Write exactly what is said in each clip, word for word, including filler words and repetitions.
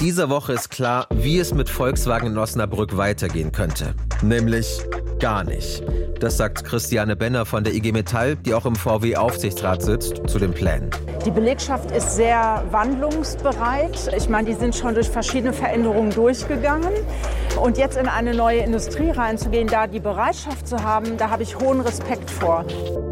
dieser Woche ist klar, wie es mit Volkswagen in Osnabrück weitergehen könnte. Nämlich gar nicht. Das sagt Christiane Benner von der I G Metall, die auch im V W-Aufsichtsrat sitzt, zu den Plänen. Die Belegschaft ist sehr wandlungsbereit. Ich meine, die sind schon durch verschiedene Veränderungen durchgegangen. Und jetzt in eine neue Industrie reinzugehen, da die Bereitschaft zu haben, da habe ich hohen Respekt vor.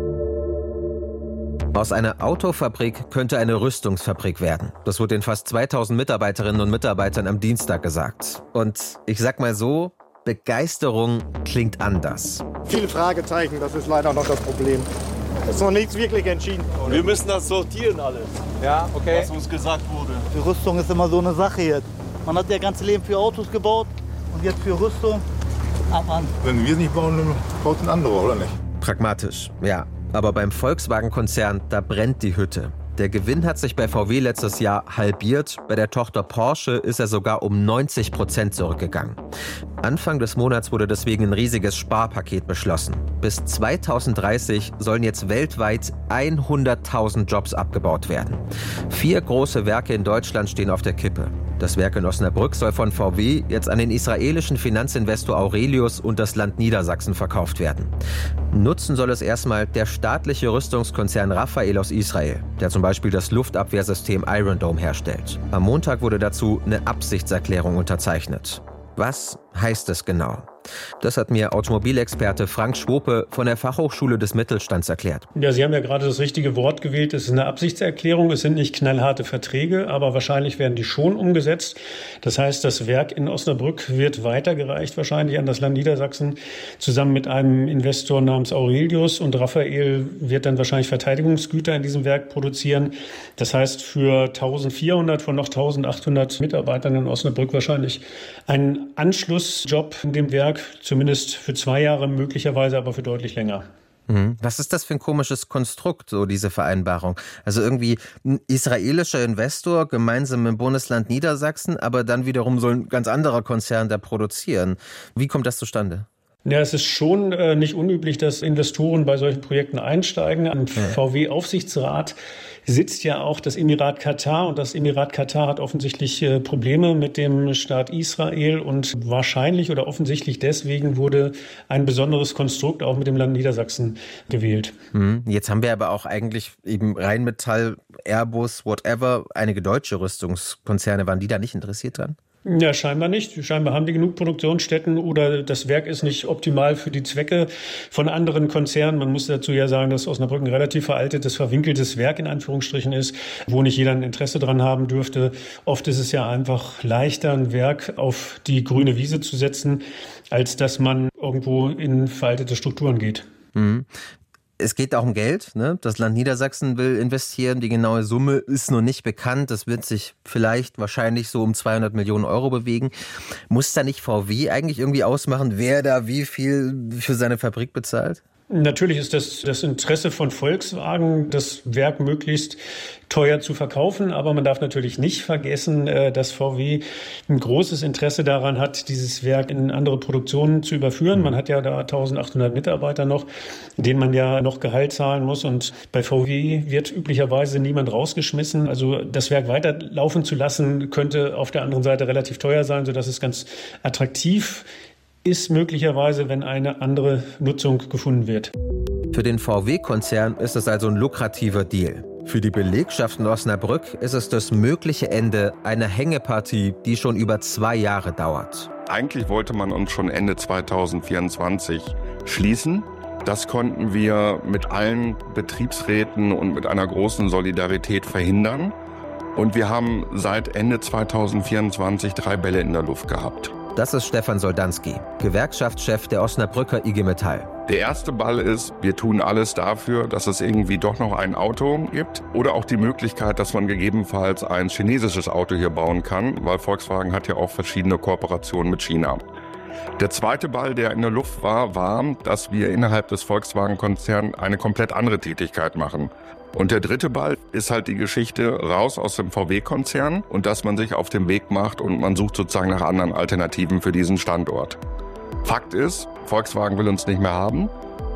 Aus einer Autofabrik könnte eine Rüstungsfabrik werden. Das wurde den fast zweitausend Mitarbeiterinnen und Mitarbeitern am Dienstag gesagt. Und ich sag mal so, Begeisterung klingt anders. Viele Fragezeichen, das ist leider noch das Problem. Es ist noch nichts wirklich entschieden. Wir müssen das sortieren alles, ja, okay. was uns gesagt wurde. Die Rüstung ist immer so eine Sache jetzt. Man hat ja ganze Leben für Autos gebaut und jetzt für Rüstung. Ab an. Wenn wir es nicht bauen, dann baut ein anderer, oder nicht? Pragmatisch, ja. Aber beim Volkswagen-Konzern, da brennt die Hütte. Der Gewinn hat sich bei V W letztes Jahr halbiert. Bei der Tochter Porsche ist er sogar um neunzig Prozent zurückgegangen. Anfang des Monats wurde deswegen ein riesiges Sparpaket beschlossen. Bis zweitausenddreißig sollen jetzt weltweit hunderttausend Jobs abgebaut werden. Vier große Werke in Deutschland stehen auf der Kippe. Das Werk in Osnabrück soll von V W jetzt an den israelischen Finanzinvestor Aurelius und das Land Niedersachsen verkauft werden. Nutzen soll es erstmal der staatliche Rüstungskonzern Rafael aus Israel, der zum Beispiel das Luftabwehrsystem Iron Dome herstellt. Am Montag wurde dazu eine Absichtserklärung unterzeichnet. Was heißt es genau? Das hat mir Automobilexperte Frank Schwope von der Fachhochschule des Mittelstands erklärt. Ja, Sie haben ja gerade das richtige Wort gewählt. Es ist eine Absichtserklärung. Es sind nicht knallharte Verträge, aber wahrscheinlich werden die schon umgesetzt. Das heißt, das Werk in Osnabrück wird weitergereicht, wahrscheinlich an das Land Niedersachsen, zusammen mit einem Investor namens Aurelius. Und Rafael wird dann wahrscheinlich Verteidigungsgüter in diesem Werk produzieren. Das heißt, für eintausendvierhundert von noch eintausendachthundert Mitarbeitern in Osnabrück wahrscheinlich ein Anschlussjob in dem Werk. Zumindest für zwei Jahre, möglicherweise aber für deutlich länger. Was ist das für ein komisches Konstrukt, so diese Vereinbarung? Also irgendwie ein israelischer Investor gemeinsam im Bundesland Niedersachsen, aber dann wiederum so ein ganz anderer Konzern da produzieren. Wie kommt das zustande? Ja, es ist schon äh, nicht unüblich, dass Investoren bei solchen Projekten einsteigen. Am ja. V W-Aufsichtsrat sitzt ja auch das Emirat Katar. Und das Emirat Katar hat offensichtlich äh, Probleme mit dem Staat Israel. Und wahrscheinlich oder offensichtlich deswegen wurde ein besonderes Konstrukt auch mit dem Land Niedersachsen gewählt. Mhm. Jetzt haben wir aber auch eigentlich eben Rheinmetall, Airbus, whatever, einige deutsche Rüstungskonzerne. Waren die da nicht interessiert dran? Ja, scheinbar nicht. Scheinbar haben die genug Produktionsstätten oder das Werk ist nicht optimal für die Zwecke von anderen Konzernen. Man muss dazu ja sagen, dass Osnabrück ein relativ veraltetes, verwinkeltes Werk in Anführungsstrichen ist, wo nicht jeder ein Interesse dran haben dürfte. Oft ist es ja einfach leichter, ein Werk auf die grüne Wiese zu setzen, als dass man irgendwo in veraltete Strukturen geht. Mhm. Es geht auch um Geld, ne? Das Land Niedersachsen will investieren. Die genaue Summe ist noch nicht bekannt. Das wird sich vielleicht wahrscheinlich so um zweihundert Millionen Euro bewegen. Muss da nicht V W eigentlich irgendwie ausmachen, wer da wie viel für seine Fabrik bezahlt? Natürlich ist das das Interesse von Volkswagen, das Werk möglichst teuer zu verkaufen. Aber man darf natürlich nicht vergessen, dass V W ein großes Interesse daran hat, dieses Werk in andere Produktionen zu überführen. Man hat ja da eintausendachthundert Mitarbeiter noch, denen man ja noch Gehalt zahlen muss. Und bei V W wird üblicherweise niemand rausgeschmissen. Also das Werk weiterlaufen zu lassen, könnte auf der anderen Seite relativ teuer sein, sodass es ganz attraktiv ist möglicherweise, wenn eine andere Nutzung gefunden wird. Für den V W-Konzern ist es also ein lukrativer Deal. Für die Belegschaft in Osnabrück ist es das mögliche Ende einer Hängepartie, die schon über zwei Jahre dauert. Eigentlich wollte man uns schon Ende zweitausendvierundzwanzig schließen. Das konnten wir mit allen Betriebsräten und mit einer großen Solidarität verhindern. Und wir haben seit Ende zweitausendvierundzwanzig drei Bälle in der Luft gehabt. Das ist Stefan Soldanski, Gewerkschaftschef der Osnabrücker I G Metall. Der erste Ball ist, wir tun alles dafür, dass es irgendwie doch noch ein Auto gibt oder auch die Möglichkeit, dass man gegebenenfalls ein chinesisches Auto hier bauen kann, weil Volkswagen hat ja auch verschiedene Kooperationen mit China. Der zweite Ball, der in der Luft war, war, dass wir innerhalb des Volkswagen-Konzerns eine komplett andere Tätigkeit machen. Und der dritte Ball ist halt die Geschichte raus aus dem V W-Konzern und dass man sich auf den Weg macht und man sucht sozusagen nach anderen Alternativen für diesen Standort. Fakt ist, Volkswagen will uns nicht mehr haben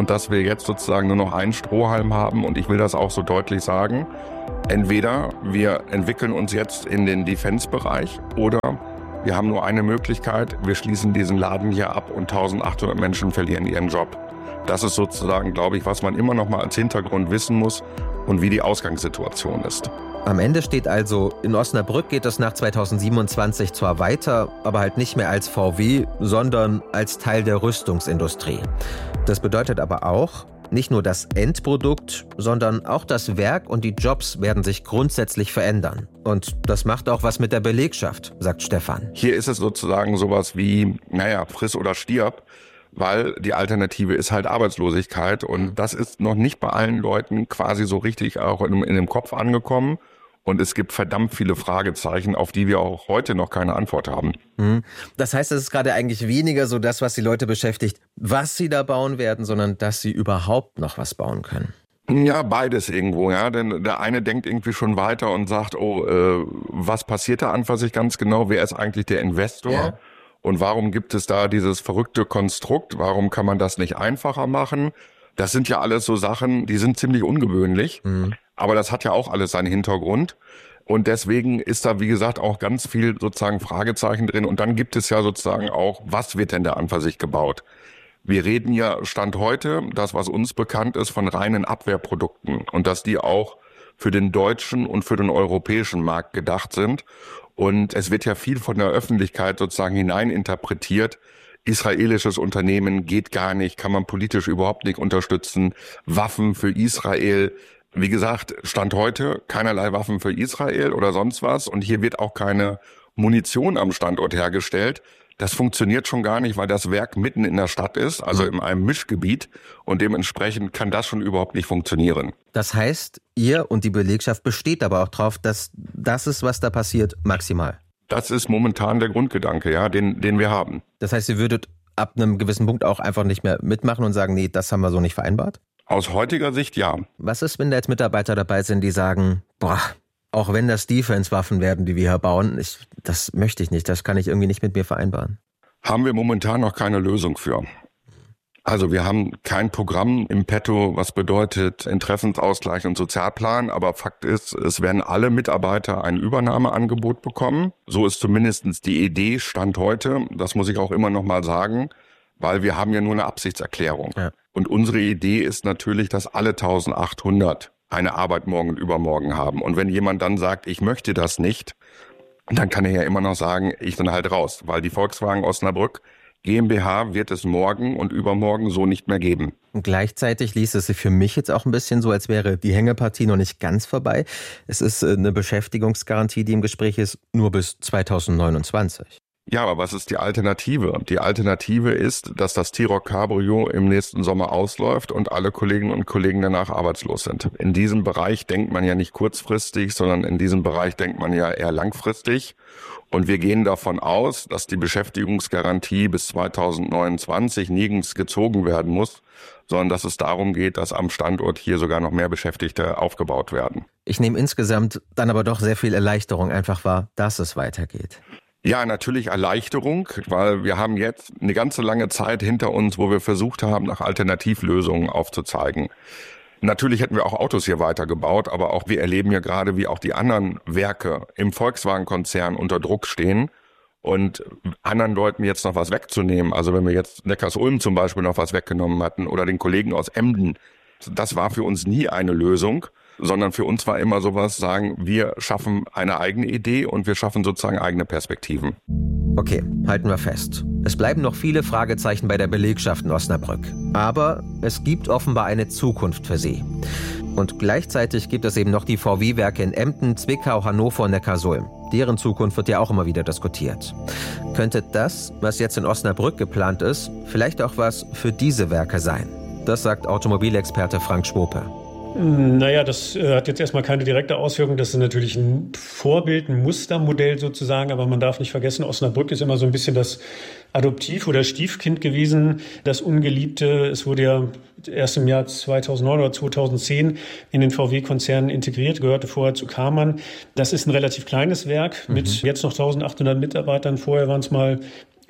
und dass wir jetzt sozusagen nur noch einen Strohhalm haben. Und ich will das auch so deutlich sagen. Entweder wir entwickeln uns jetzt in den Defense-Bereich oder wir haben nur eine Möglichkeit, wir schließen diesen Laden hier ab und eintausendachthundert Menschen verlieren ihren Job. Das ist sozusagen, glaube ich, was man immer noch mal als Hintergrund wissen muss und wie die Ausgangssituation ist. Am Ende steht also, in Osnabrück geht es nach zweitausendsiebenundzwanzig zwar weiter, aber halt nicht mehr als V W, sondern als Teil der Rüstungsindustrie. Das bedeutet aber auch, nicht nur das Endprodukt, sondern auch das Werk und die Jobs werden sich grundsätzlich verändern. Und das macht auch was mit der Belegschaft, sagt Stefan. Hier ist es sozusagen sowas wie, naja, friss oder stirb, weil die Alternative ist halt Arbeitslosigkeit. Und das ist noch nicht bei allen Leuten quasi so richtig auch in, in dem Kopf angekommen. Und es gibt verdammt viele Fragezeichen, auf die wir auch heute noch keine Antwort haben. Das heißt, es ist gerade eigentlich weniger so das, was die Leute beschäftigt, was sie da bauen werden, sondern dass sie überhaupt noch was bauen können. Ja, beides irgendwo, ja. Denn der eine denkt irgendwie schon weiter und sagt, oh, äh, was passiert da an für sich ganz genau? Wer ist eigentlich der Investor? Ja. Und warum gibt es da dieses verrückte Konstrukt? Warum kann man das nicht einfacher machen? Das sind ja alles so Sachen, die sind ziemlich ungewöhnlich. Mhm. Aber das hat ja auch alles seinen Hintergrund. Und deswegen ist da, wie gesagt, auch ganz viel sozusagen Fragezeichen drin. Und dann gibt es ja sozusagen auch, was wird denn da an für sich gebaut? Wir reden ja Stand heute, das, was uns bekannt ist, von reinen Abwehrprodukten. Und dass die auch für den deutschen und für den europäischen Markt gedacht sind. Und es wird ja viel von der Öffentlichkeit sozusagen hineininterpretiert. Israelisches Unternehmen geht gar nicht, kann man politisch überhaupt nicht unterstützen. Waffen für Israel. Wie gesagt, Stand heute keinerlei Waffen für Israel oder sonst was. Und hier wird auch keine Munition am Standort hergestellt. Das funktioniert schon gar nicht, weil das Werk mitten in der Stadt ist, also in einem Mischgebiet. Und dementsprechend kann das schon überhaupt nicht funktionieren. Das heißt, ihr und die Belegschaft besteht aber auch drauf, dass das ist, was da passiert, maximal. Das ist momentan der Grundgedanke, ja, den, den wir haben. Das heißt, ihr würdet ab einem gewissen Punkt auch einfach nicht mehr mitmachen und sagen, nee, das haben wir so nicht vereinbart? Aus heutiger Sicht ja. Was ist, wenn da jetzt Mitarbeiter dabei sind, die sagen, boah, auch wenn das Defense-Waffen werden, die wir hier bauen, ich, das möchte ich nicht, das kann ich irgendwie nicht mit mir vereinbaren? Haben wir momentan noch keine Lösung für. Also wir haben kein Programm im Petto, was bedeutet Interessensausgleich und Sozialplan, aber Fakt ist, es werden alle Mitarbeiter ein Übernahmeangebot bekommen. So ist zumindest die Idee Stand heute, das muss ich auch immer noch mal sagen, weil wir haben ja nur eine Absichtserklärung. Ja. Und unsere Idee ist natürlich, dass alle eintausendachthundert eine Arbeit morgen und übermorgen haben. Und wenn jemand dann sagt, ich möchte das nicht, dann kann er ja immer noch sagen, ich bin halt raus. Weil die Volkswagen Osnabrück GmbH wird es morgen und übermorgen so nicht mehr geben. Und gleichzeitig liest es sich für mich jetzt auch ein bisschen so, als wäre die Hängepartie noch nicht ganz vorbei. Es ist eine Beschäftigungsgarantie, die im Gespräch ist, nur bis zweitausendneunundzwanzig. Ja, aber was ist die Alternative? Die Alternative ist, dass das T-Roc Cabrio im nächsten Sommer ausläuft und alle Kolleginnen und Kollegen danach arbeitslos sind. In diesem Bereich denkt man ja nicht kurzfristig, sondern in diesem Bereich denkt man ja eher langfristig. Und wir gehen davon aus, dass die Beschäftigungsgarantie bis zweitausendneunundzwanzig nirgends gezogen werden muss, sondern dass es darum geht, dass am Standort hier sogar noch mehr Beschäftigte aufgebaut werden. Ich nehme insgesamt dann aber doch sehr viel Erleichterung einfach wahr, dass es weitergeht. Ja, natürlich Erleichterung, weil wir haben jetzt eine ganze lange Zeit hinter uns, wo wir versucht haben, nach Alternativlösungen aufzuzeigen. Natürlich hätten wir auch Autos hier weitergebaut, aber auch wir erleben ja gerade, wie auch die anderen Werke im Volkswagen-Konzern unter Druck stehen. Und anderen Leuten jetzt noch was wegzunehmen, also wenn wir jetzt Neckarsulm zum Beispiel noch was weggenommen hatten oder den Kollegen aus Emden, das war für uns nie eine Lösung, sondern für uns war immer sowas, sagen, wir schaffen eine eigene Idee und wir schaffen sozusagen eigene Perspektiven. Okay, halten wir fest. Es bleiben noch viele Fragezeichen bei der Belegschaft in Osnabrück. Aber es gibt offenbar eine Zukunft für sie. Und gleichzeitig gibt es eben noch die V W-Werke in Emden, Zwickau, Hannover und Neckarsulm. Deren Zukunft wird ja auch immer wieder diskutiert. Könnte das, was jetzt in Osnabrück geplant ist, vielleicht auch was für diese Werke sein? Das sagt Automobilexperte Frank Schwope. Naja, das äh, hat jetzt erstmal keine direkte Auswirkung. Das ist natürlich ein Vorbild, ein Mustermodell sozusagen. Aber man darf nicht vergessen, Osnabrück ist immer so ein bisschen das Adoptiv- oder Stiefkind gewesen, das Ungeliebte. Es wurde ja erst im Jahr zweitausendneun oder zweitausendzehn in den V W-Konzern integriert, gehörte vorher zu Karmann. Das ist ein relativ kleines Werk mit mhm. jetzt noch eintausendachthundert Mitarbeitern. Vorher waren es mal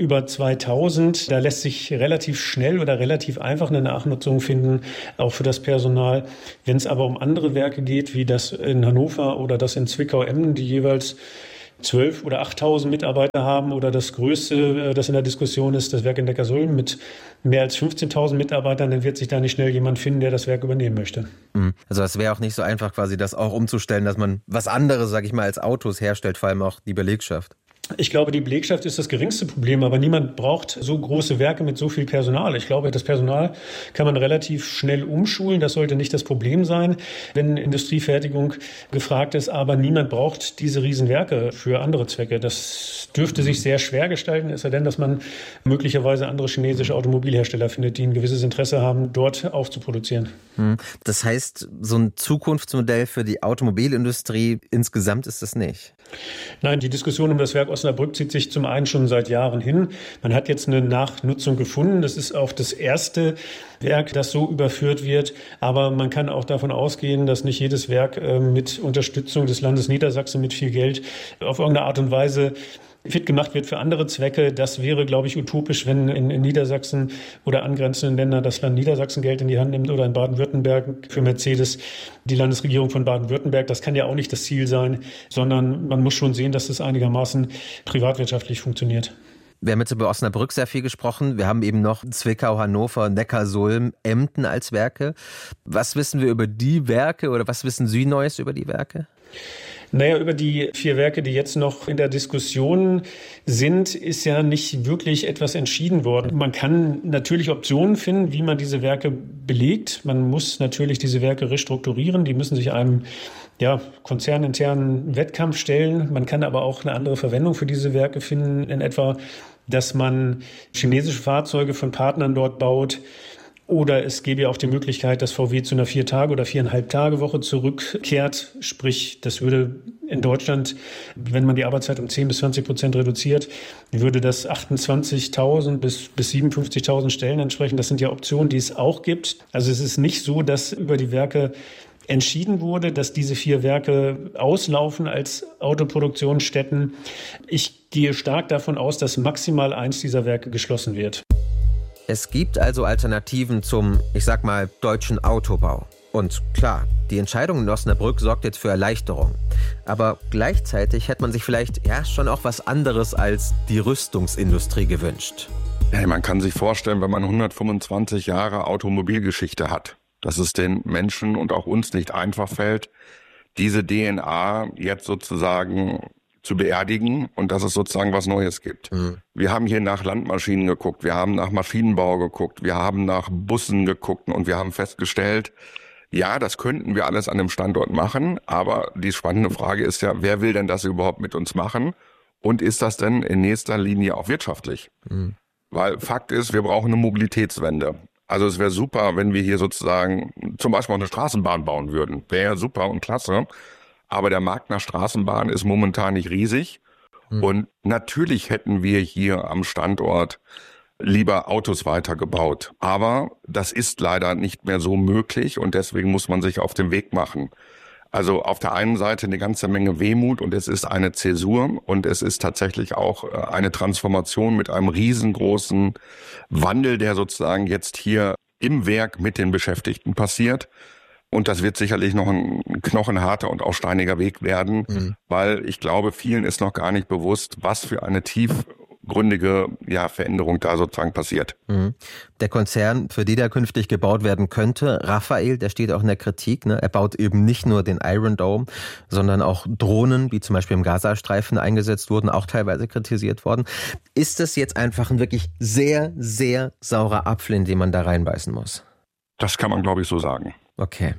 über zweitausend. Da lässt sich relativ schnell oder relativ einfach eine Nachnutzung finden, auch für das Personal. Wenn es aber um andere Werke geht, wie das in Hannover oder das in Zwickau-Emden, die jeweils zwölf oder achttausend Mitarbeiter haben, oder das größte, das in der Diskussion ist, das Werk in Neckarsulm mit mehr als fünfzehntausend Mitarbeitern, dann wird sich da nicht schnell jemand finden, der das Werk übernehmen möchte. Also es wäre auch nicht so einfach, quasi das auch umzustellen, dass man was anderes, sag ich mal, als Autos herstellt, vor allem auch die Belegschaft. Ich glaube, die Belegschaft ist das geringste Problem, aber niemand braucht so große Werke mit so viel Personal. Ich glaube, das Personal kann man relativ schnell umschulen. Das sollte nicht das Problem sein, wenn Industriefertigung gefragt ist. Aber niemand braucht diese Riesenwerke für andere Zwecke. Das dürfte sich sehr schwer gestalten, es sei denn, dass man möglicherweise andere chinesische Automobilhersteller findet, die ein gewisses Interesse haben, dort aufzuproduzieren. Das heißt, so ein Zukunftsmodell für die Automobilindustrie insgesamt ist das nicht? Nein, die Diskussion um das Werk Osnabrück zieht sich zum einen schon seit Jahren hin. Man hat jetzt eine Nachnutzung gefunden. Das ist auch das erste Werk, das so überführt wird. Aber man kann auch davon ausgehen, dass nicht jedes Werk äh, mit Unterstützung des Landes Niedersachsen mit viel Geld auf irgendeine Art und Weise fit gemacht wird für andere Zwecke. Das wäre, glaube ich, utopisch, wenn in, in Niedersachsen oder angrenzenden Ländern das Land Niedersachsen Geld in die Hand nimmt, oder in Baden-Württemberg für Mercedes die Landesregierung von Baden-Württemberg. Das kann ja auch nicht das Ziel sein, sondern man muss schon sehen, dass das einigermaßen privatwirtschaftlich funktioniert. Wir haben jetzt über Osnabrück sehr viel gesprochen. Wir haben eben noch Zwickau, Hannover, Neckarsulm, Emden als Werke. Was wissen wir über die Werke oder was wissen Sie Neues über die Werke? Naja, über die vier Werke, die jetzt noch in der Diskussion sind, ist ja nicht wirklich etwas entschieden worden. Man kann natürlich Optionen finden, wie man diese Werke belegt. Man muss natürlich diese Werke restrukturieren. Die müssen sich einem ja, konzerninternen Wettkampf stellen. Man kann aber auch eine andere Verwendung für diese Werke finden, in etwa, dass man chinesische Fahrzeuge von Partnern dort baut. Oder es gäbe ja auch die Möglichkeit, dass V W zu einer Vier-Tage- oder Viereinhalb-Tage-Woche zurückkehrt. Sprich, das würde in Deutschland, wenn man die Arbeitszeit um zehn bis zwanzig Prozent reduziert, würde das achtundzwanzigtausend bis, bis siebenundfünfzigtausend Stellen entsprechen. Das sind ja Optionen, die es auch gibt. Also es ist nicht so, dass über die Werke entschieden wurde, dass diese vier Werke auslaufen als Autoproduktionsstätten. Ich gehe stark davon aus, dass maximal eins dieser Werke geschlossen wird. Es gibt also Alternativen zum, ich sag mal, deutschen Autobau. Und klar, die Entscheidung in Osnabrück sorgt jetzt für Erleichterung. Aber gleichzeitig hätte man sich vielleicht ja schon auch was anderes als die Rüstungsindustrie gewünscht. Hey, man kann sich vorstellen, wenn man hundertfünfundzwanzig Jahre Automobilgeschichte hat, dass es den Menschen und auch uns nicht einfach fällt, diese D N A jetzt sozusagen zu beerdigen und dass es sozusagen was Neues gibt. Mhm. Wir haben hier nach Landmaschinen geguckt, wir haben nach Maschinenbau geguckt, wir haben nach Bussen geguckt und wir haben festgestellt, ja, das könnten wir alles an dem Standort machen, aber die spannende Frage ist ja, wer will denn das überhaupt mit uns machen und ist das denn in nächster Linie auch wirtschaftlich? Mhm. Weil Fakt ist, wir brauchen eine Mobilitätswende. Also es wäre super, wenn wir hier sozusagen zum Beispiel auch eine Straßenbahn bauen würden. Wäre super und klasse. Aber der Markt nach Straßenbahn ist momentan nicht riesig. Hm. Und natürlich hätten wir hier am Standort lieber Autos weitergebaut. Aber das ist leider nicht mehr so möglich und deswegen muss man sich auf den Weg machen. Also auf der einen Seite eine ganze Menge Wehmut und es ist eine Zäsur und es ist tatsächlich auch eine Transformation mit einem riesengroßen Wandel, der sozusagen jetzt hier im Werk mit den Beschäftigten passiert. Und das wird sicherlich noch ein knochenharter und auch steiniger Weg werden, mhm. weil ich glaube, vielen ist noch gar nicht bewusst, was für eine tiefgründige ja, Veränderung da sozusagen passiert. Mhm. Der Konzern, für die da künftig gebaut werden könnte, Rafael, der steht auch in der Kritik. Ne? Er baut eben nicht nur den Iron Dome, sondern auch Drohnen, wie zum Beispiel im Gazastreifen eingesetzt wurden, auch teilweise kritisiert worden. Ist das jetzt einfach ein wirklich sehr, sehr saurer Apfel, in den man da reinbeißen muss? Das kann man, glaube ich, so sagen. Okay.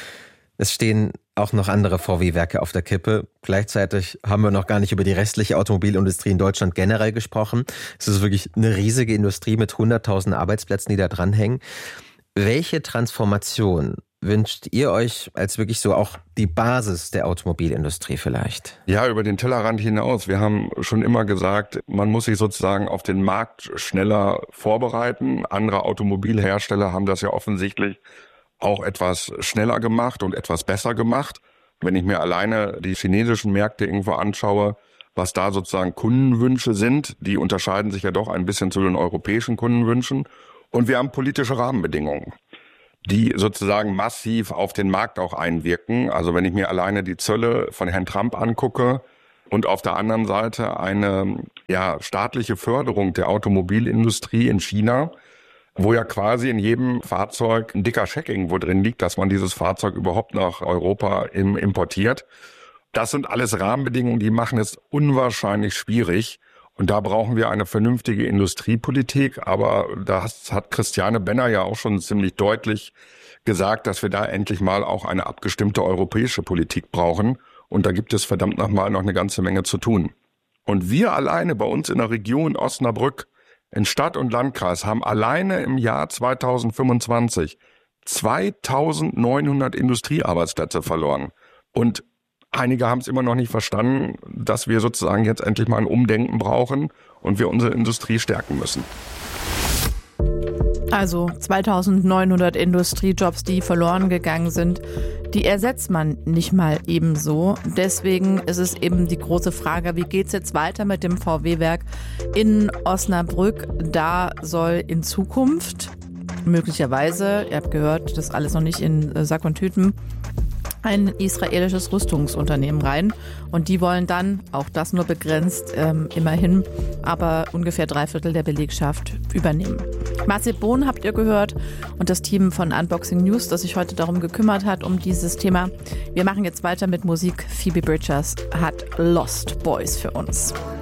Es stehen auch noch andere V W-Werke auf der Kippe. Gleichzeitig haben wir noch gar nicht über die restliche Automobilindustrie in Deutschland generell gesprochen. Es ist wirklich eine riesige Industrie mit hunderttausend Arbeitsplätzen, die da dranhängen. Welche Transformation wünscht ihr euch als wirklich so auch die Basis der Automobilindustrie vielleicht? Ja, über den Tellerrand hinaus. Wir haben schon immer gesagt, man muss sich sozusagen auf den Markt schneller vorbereiten. Andere Automobilhersteller haben das ja offensichtlich auch etwas schneller gemacht und etwas besser gemacht. Wenn ich mir alleine die chinesischen Märkte irgendwo anschaue, was da sozusagen Kundenwünsche sind. Die unterscheiden sich ja doch ein bisschen zu den europäischen Kundenwünschen. Und wir haben politische Rahmenbedingungen, die sozusagen massiv auf den Markt auch einwirken. Also wenn ich mir alleine die Zölle von Herrn Trump angucke und auf der anderen Seite eine ja, staatliche Förderung der Automobilindustrie in China, wo ja quasi in jedem Fahrzeug ein dicker Scheck irgendwo drin liegt, dass man dieses Fahrzeug überhaupt nach Europa importiert. Das sind alles Rahmenbedingungen, die machen es unwahrscheinlich schwierig. Und da brauchen wir eine vernünftige Industriepolitik. Aber das hat Christiane Benner ja auch schon ziemlich deutlich gesagt, dass wir da endlich mal auch eine abgestimmte europäische Politik brauchen. Und da gibt es verdammt nochmal noch eine ganze Menge zu tun. Und wir alleine bei uns in der Region Osnabrück, in Stadt und Landkreis, haben alleine im Jahr zweitausendfünfundzwanzig zweitausendneunhundert Industriearbeitsplätze verloren. Und einige haben es immer noch nicht verstanden, dass wir sozusagen jetzt endlich mal ein Umdenken brauchen und wir unsere Industrie stärken müssen. Also zweitausendneunhundert Industriejobs, die verloren gegangen sind, die ersetzt man nicht mal ebenso. Deswegen ist es eben die große Frage, wie geht's jetzt weiter mit dem V W-Werk in Osnabrück? Da soll in Zukunft möglicherweise, ihr habt gehört, das alles noch nicht in Sack und Tüten, ein israelisches Rüstungsunternehmen rein. Und die wollen dann, auch das nur begrenzt, ähm, immerhin, aber ungefähr drei Viertel der Belegschaft übernehmen. Marcel Bohn habt ihr gehört und das Team von Unboxing News, das sich heute darum gekümmert hat, um dieses Thema. Wir machen jetzt weiter mit Musik. Phoebe Bridgers hat Lost Boys für uns.